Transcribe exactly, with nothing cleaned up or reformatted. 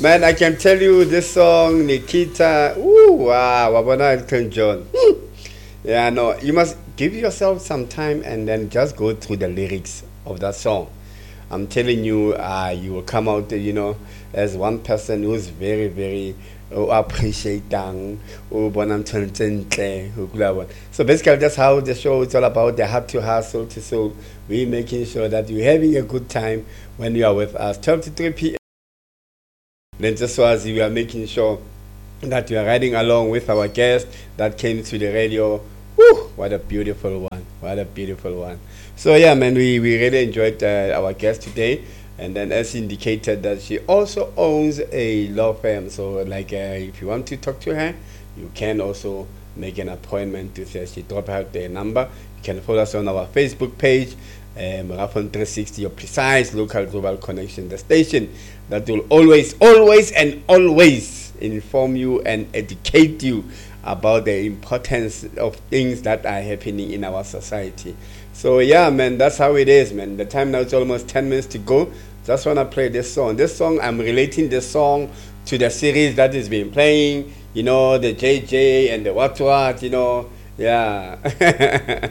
Man, I can tell you this song, Nikita. Ooh, wow, Wabana Elton John. Yeah, no, you must give yourself some time and then just go through the lyrics of that song. I'm telling you, uh, you will come out, you know, as one person who's very, very uh, appreciating. Oh, bonam tshwanetse ho kula bona. So basically, that's how the show is all about. The heart to heart, soul to soul. We're making sure that you're having a good time when you are with us. twelve to three p m. Then just as we are making sure that you are riding along with our guest that came to the radio. Woo, what a beautiful one. What a beautiful one. So yeah, man, we, we really enjoyed uh, our guest today. And then as indicated that she also owns a law firm. So like uh, if you want to talk to her, you can also make an appointment to say she drop out their number. You can follow us on our Facebook page, um, Marathon three sixty, your precise local global connection, the station that will always, always and always inform you and educate you about the importance of things that are happening in our society. So yeah, man, that's how it is, man. The time now is almost ten minutes to go. Just want to play this song. This song, I'm relating this song to the series that is been playing, you know, the J J and the what what, you know, yeah.